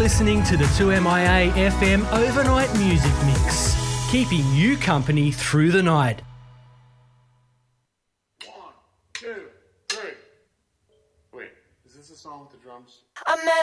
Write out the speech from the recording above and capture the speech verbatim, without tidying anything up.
listening to the two M I A F M Overnight Music Mix, keeping you company through the night. One, two, three. Wait, is this a song with the drums? I met